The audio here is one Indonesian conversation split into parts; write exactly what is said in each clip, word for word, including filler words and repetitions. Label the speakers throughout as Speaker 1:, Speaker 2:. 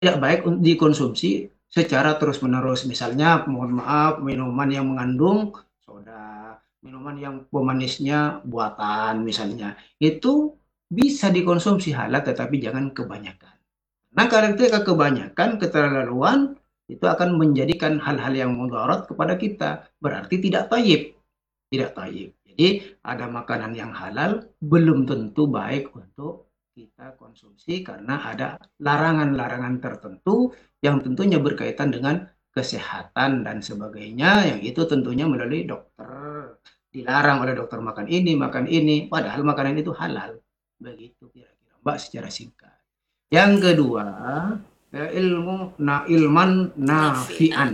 Speaker 1: tidak baik untuk dikonsumsi secara terus-menerus. Misalnya, mohon maaf, minuman yang mengandung soda, minuman yang pemanisnya buatan misalnya, itu bisa dikonsumsi halal tetapi jangan kebanyakan. Nah, kalau ketika kebanyakan, keterlaluan, itu akan menjadikan hal-hal yang mudarat kepada kita. Berarti tidak tayyib. Tidak tayyib. Jadi, ada makanan yang halal, belum tentu baik untuk kita konsumsi karena ada larangan-larangan tertentu yang tentunya berkaitan dengan kesehatan dan sebagainya, yang itu tentunya melalui dokter. Dilarang oleh dokter makan ini, makan ini, padahal makanan itu halal. Begitu kira-kira, Mbak, secara singkat. Yang kedua, ya, ilmu na ilman nafi'an.
Speaker 2: Nafian.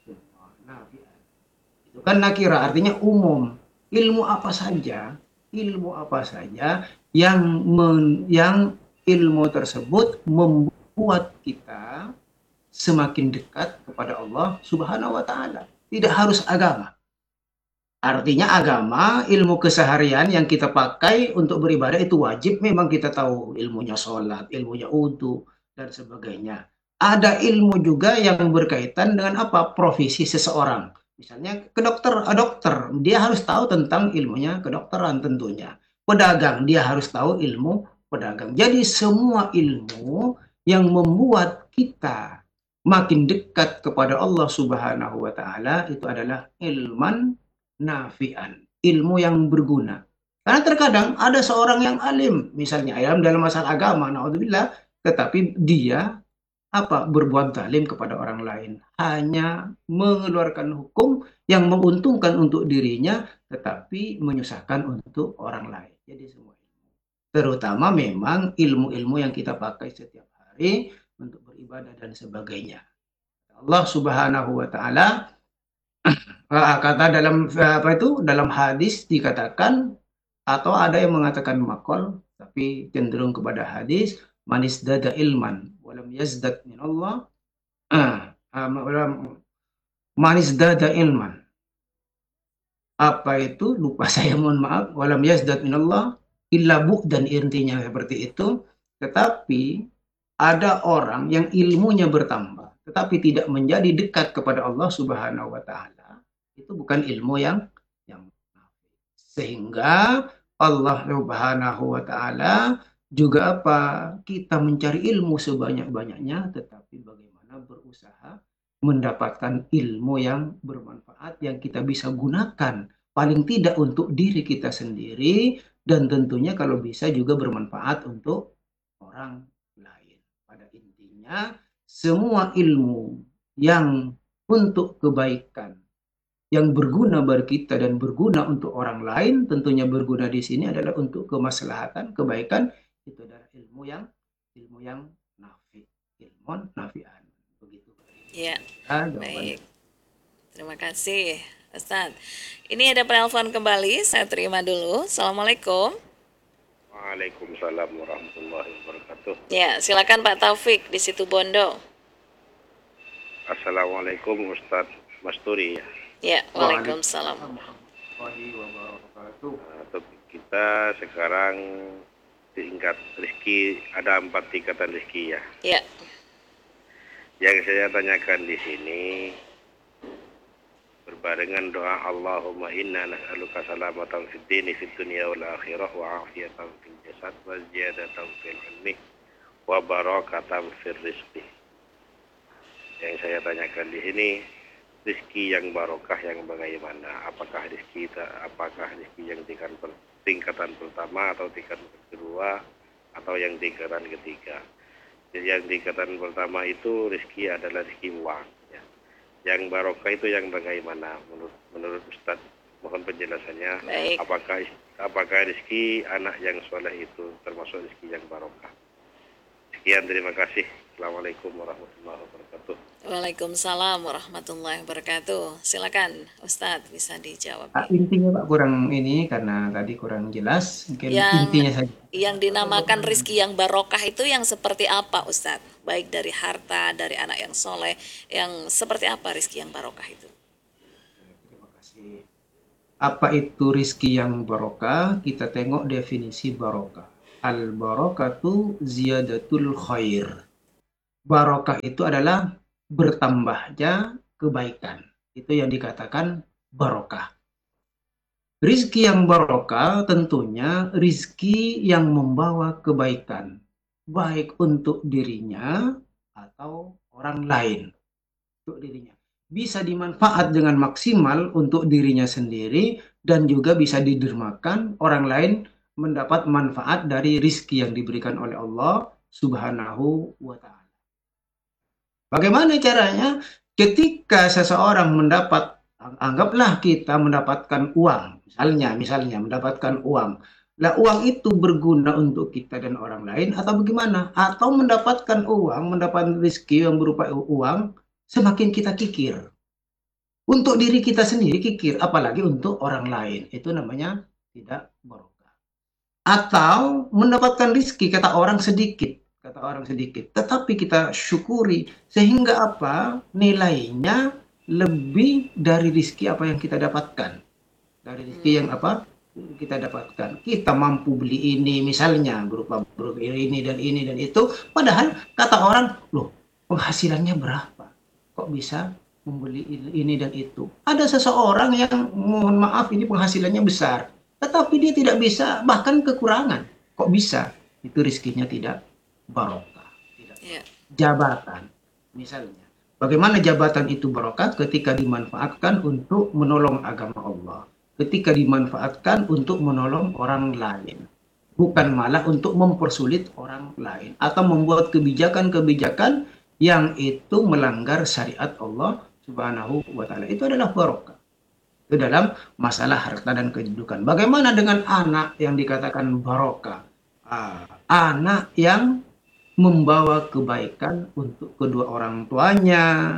Speaker 1: Nafi'an. Itu kan nakira artinya umum. Ilmu apa saja, ilmu apa saja yang men, yang ilmu tersebut membuat kita semakin dekat kepada Allah Subhanahu wa taala. Tidak harus agama. Artinya agama, ilmu keseharian yang kita pakai untuk beribadah itu wajib memang kita tahu ilmunya sholat, ilmunya wudhu, dan sebagainya. Ada ilmu juga yang berkaitan dengan apa? Profesi seseorang. Misalnya ke dokter, a dokter, dia harus tahu tentang ilmunya kedokteran tentunya. Pedagang, dia harus tahu ilmu pedagang. Jadi semua ilmu yang membuat kita makin dekat kepada Allah Subhanahu wa taala itu adalah ilman nafi'an, ilmu yang berguna. Karena terkadang ada seorang yang alim, misalnya alim dalam masalah agama, naudzubillah, tetapi dia apa berbuat zalim kepada orang lain, hanya mengeluarkan hukum yang menguntungkan untuk dirinya, tetapi menyusahkan untuk orang lain. Jadi semua ilmu, terutama memang ilmu-ilmu yang kita pakai setiap hari untuk beribadah dan sebagainya. Allah Subhanahu wa taala Ah, kata dalam eh, apa itu dalam hadis dikatakan atau ada yang mengatakan makol tapi cenderung kepada hadis manis dada ilman walam yazdad min Allah ah, ah, manis dada ilman apa itu lupa saya mohon maaf walam yazdad min Allah illa bu dan intinya seperti itu, tetapi ada orang yang ilmunya bertambah tetapi tidak menjadi dekat kepada Allah Subhanahu wa taala, itu bukan ilmu yang yang sehingga Allah Subhanahu wa taala juga apa? Kita mencari ilmu sebanyak-banyaknya tetapi bagaimana berusaha mendapatkan ilmu yang bermanfaat yang kita bisa gunakan paling tidak untuk diri kita sendiri dan tentunya kalau bisa juga bermanfaat untuk orang lain. Pada intinya semua ilmu yang untuk kebaikan yang berguna bagi kita dan berguna untuk orang lain, tentunya berguna di sini adalah untuk kemaslahatan, kebaikan, itu adalah ilmu yang ilmu yang nafi, ilmu nafian. Begitu
Speaker 2: Ya,
Speaker 1: kira jawabannya.
Speaker 2: baik. Terima kasih, Ustadz. Ini ada penelpon kembali, saya terima dulu. Assalamualaikum.
Speaker 3: Waalaikumsalam warahmatullahi wabarakatuh.
Speaker 2: Ya, silakan Pak Taufik di situ Bondo.
Speaker 3: Assalamualaikum Ustadz Masturi.
Speaker 2: Ya, Waalaikumsalam.
Speaker 1: Waalaikumsalam warahmatullahi wabarakatuh.
Speaker 3: Nah, topik kita sekarang tingkat rezeki, ada empat tingkatan rezeki ya.
Speaker 2: Ya,
Speaker 3: Yang saya tanyakan di sini berbarengan doa Allahumma inna nas'aluka salamatan fid dini fid dunya wal akhirah wa afiyatan fil jasad wa ziyadatan fil ilmi wa barakatan fil rizqi. Yang saya tanyakan di sini, rezeki yang barokah yang bagaimana? Apakah rezeki apakah rezeki yang tingkatan, tingkatan pertama atau tingkatan kedua atau yang tingkatan ketiga? Jadi yang tingkatan pertama itu rezeki adalah rezeki uang. Ya. Yang barokah itu yang bagaimana? Menurut menurut Ustadz, mohon penjelasannya.
Speaker 2: baik.
Speaker 3: Apakah apakah rezeki anak yang soleh itu termasuk rezeki yang barokah? Sekian, terima kasih. Assalamualaikum warahmatullahi wabarakatuh.
Speaker 2: Waalaikumsalam warahmatullahi wabarakatuh. Silakan, Ustadz, bisa dijawab
Speaker 1: Ah,
Speaker 2: nih.
Speaker 1: intinya Pak kurang ini karena tadi kurang jelas, mungkin
Speaker 2: Yang
Speaker 1: intinya saja.
Speaker 2: yang dinamakan rizki yang barokah itu yang seperti apa, Ustadz? Baik dari harta, dari anak yang soleh, yang seperti apa rizki yang barokah itu?
Speaker 1: Terima kasih. Apa itu rizki yang barokah? Kita tengok definisi barokah. Al barokatu ziyadatul khair. Barokah itu adalah bertambahnya kebaikan. Itu yang dikatakan barokah. Rizki yang barokah tentunya rizki yang membawa kebaikan, baik untuk dirinya atau orang lain. Untuk dirinya bisa dimanfaat dengan maksimal untuk dirinya sendiri dan juga bisa didermakan orang lain mendapat manfaat dari rizki yang diberikan oleh Allah Subhanahu wa Ta'ala. Bagaimana caranya? Ketika seseorang mendapat, anggaplah kita mendapatkan uang, misalnya, misalnya mendapatkan uang. Lah uang itu berguna untuk kita dan orang lain atau bagaimana? Atau mendapatkan uang, mendapatkan rezeki yang berupa uang, semakin kita kikir. Untuk diri kita sendiri kikir, apalagi untuk orang lain. Itu namanya tidak barokah. Atau mendapatkan rezeki, kata orang sedikit, kata orang sedikit, tetapi kita syukuri sehingga apa? Nilainya lebih dari rezeki apa yang kita dapatkan. Dari rezeki yang
Speaker 2: Hmm.
Speaker 1: apa? Kita dapatkan. Kita mampu beli ini misalnya berupa berupa ini dan ini dan itu, padahal kata orang, loh, penghasilannya berapa? Kok bisa membeli ini dan itu? Ada seseorang yang mohon maaf ini penghasilannya besar, tetapi dia tidak bisa, bahkan kekurangan. Kok bisa? Itu rezekinya tidak barokah, tidak
Speaker 2: Ya.
Speaker 1: barokah. Jabatan, misalnya. Bagaimana jabatan itu barokah ketika dimanfaatkan untuk menolong agama Allah, ketika dimanfaatkan untuk menolong orang lain, bukan malah untuk mempersulit orang lain atau membuat kebijakan-kebijakan yang itu melanggar syariat Allah Subhanahu wa Ta'ala. Itu adalah barokah. Itu dalam masalah harta dan kedudukan. Bagaimana dengan anak yang dikatakan barokah? Ah, anak yang membawa kebaikan untuk kedua orang tuanya,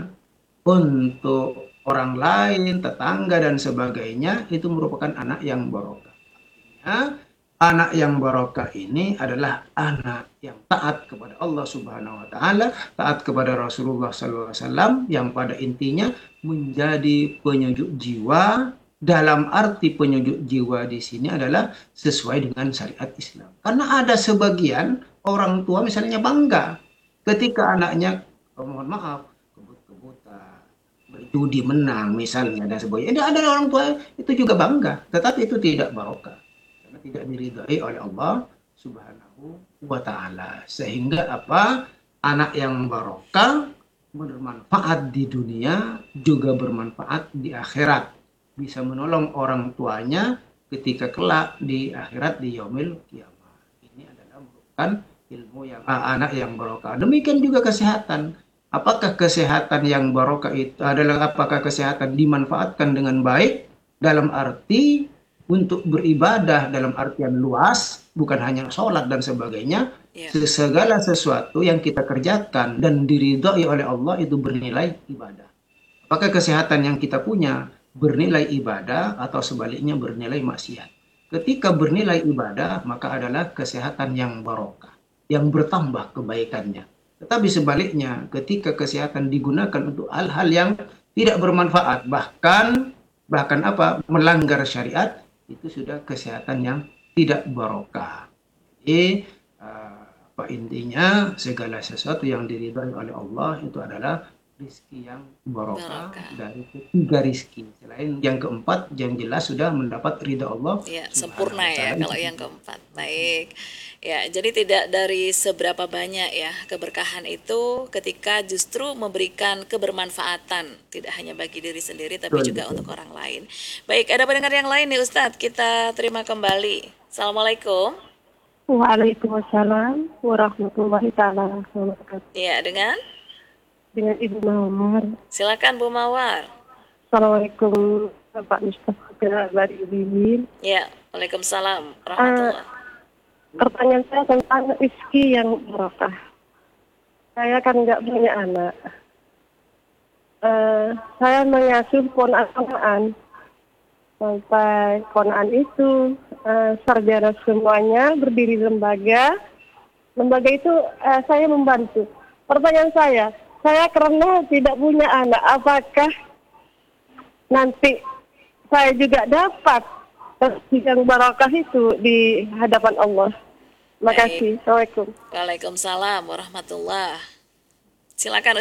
Speaker 1: untuk orang lain, tetangga dan sebagainya, itu merupakan anak yang barokah. Artinya, anak yang barokah ini adalah anak yang taat kepada Allah Subhanahu wa Ta'ala, taat kepada Rasulullah Sallallahu Alaihi Wasallam, yang pada intinya menjadi penyejuk jiwa. Dalam arti penyejuk jiwa di sini adalah sesuai dengan syariat Islam. Karena ada sebagian orang tua misalnya bangga ketika anaknya, oh, mohon maaf, kebut-kebutan, berjudi menang misalnya dan sebagainya. Ada orang tua itu juga bangga, tetapi itu tidak barokah karena tidak diridhai oleh Allah Subhanahu wa Ta'ala. Sehingga apa? Anak yang barokah bermanfaat di dunia juga bermanfaat di akhirat. Bisa menolong orang tuanya ketika kelak di akhirat di yaumil kiamah. Ini adalah merupakan ilmu yang ah, anak yang barokah. Demikian juga kesehatan. Apakah kesehatan yang barokah itu adalah apakah kesehatan dimanfaatkan dengan baik dalam arti untuk beribadah dalam artian luas, bukan hanya sholat dan sebagainya,
Speaker 2: Ya.
Speaker 1: segala sesuatu yang kita kerjakan dan diridhai oleh Allah itu bernilai ibadah. Apakah kesehatan yang kita punya bernilai ibadah atau sebaliknya bernilai maksiat? Ketika bernilai ibadah, maka adalah kesehatan yang barokah, yang bertambah kebaikannya. Tetapi sebaliknya, ketika kesehatan digunakan untuk hal-hal yang tidak bermanfaat, bahkan bahkan apa? Melanggar syariat, itu sudah kesehatan yang tidak barokah. Jadi, uh, apa intinya? Segala sesuatu yang diridhai oleh Allah itu adalah rizki yang barokah
Speaker 2: Barokah.
Speaker 1: dari ketiga rizki. Selain yang keempat, yang jelas sudah mendapat ridha Allah
Speaker 2: Ya,
Speaker 1: Subhanahu
Speaker 2: sempurna
Speaker 1: wa
Speaker 2: ya
Speaker 1: Ta'ala.
Speaker 2: kalau yang keempat. Baik. Ya, jadi tidak dari seberapa banyak ya keberkahan itu ketika justru memberikan kebermanfaatan, tidak hanya bagi diri sendiri tapi
Speaker 1: Betul,
Speaker 2: juga
Speaker 1: betul.
Speaker 2: untuk orang lain. Baik, ada pendengar yang lain nih Ustadz, kita terima kembali. Assalamualaikum.
Speaker 4: Waalaikumsalam warahmatullahi taala wabarakatuh.
Speaker 2: Ya, dengan
Speaker 4: Dengan Ibu Mawar.
Speaker 2: silakan Bu Mawar.
Speaker 4: Assalamualaikum Bapak Mustafa Bari Bimin.
Speaker 2: Ya, Waalaikumsalam rahmatullah.
Speaker 4: Pertanyaan saya tentang rezeki yang barokah. Saya kan nggak punya anak. Eh, saya mengasuh ponakan sampai ponakan itu eh, sarjana semuanya, berdiri lembaga. Lembaga itu eh, saya membantu. Pertanyaan saya, saya karena tidak punya anak, apakah nanti saya juga dapat rezeki yang barakah itu di hadapan Allah? Terima
Speaker 2: Baik.
Speaker 4: kasih. Assalamualaikum.
Speaker 2: Waalaikumsalam warahmatullah. Silakan